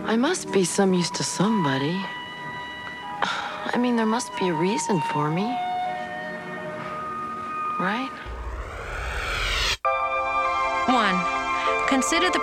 I must be some use to somebody. I mean, there must be a reason for me. Right? 1. Consider the